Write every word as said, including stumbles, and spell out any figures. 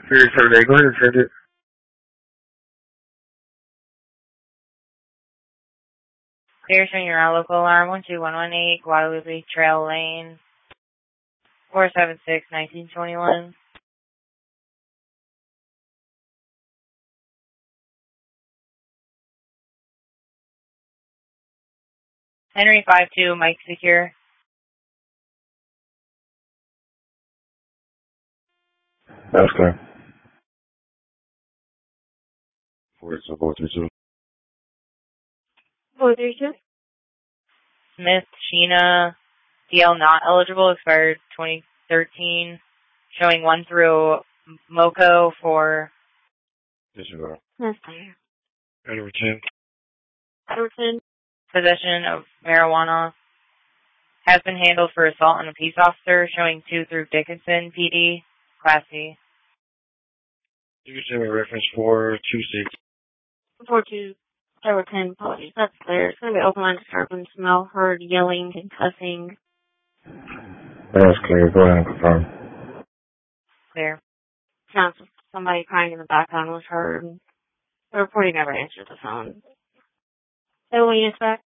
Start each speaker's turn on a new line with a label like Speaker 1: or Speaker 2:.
Speaker 1: Here's Saturday. Go ahead and send it.
Speaker 2: Here's on your local alarm, one two one one eight, Guadalupe Trail Lane, four seven six, nineteen twenty-one. Henry five two, Mike Secure.
Speaker 1: That's clear.
Speaker 3: four three two.
Speaker 4: four three two.
Speaker 2: Smith, Sheena, D L not eligible, expired twenty thirteen, showing one through MoCo for
Speaker 3: Disregard.
Speaker 4: That's clear.
Speaker 3: Edward ten.
Speaker 4: Edward ten.
Speaker 2: possession of marijuana. Has been handled for assault on a peace officer, showing two through Dickinson P D, Class C.
Speaker 3: You can send me reference four two six.
Speaker 4: four two. Edward ten. Apologies. That's clear. It's going to be open line disturbance. Smell, heard, yelling, and cussing.
Speaker 1: That's clear. Go ahead and confirm.
Speaker 2: Clear.
Speaker 4: Sounds like somebody crying in the background was heard. The reporter never answered the phone. So what do you expect?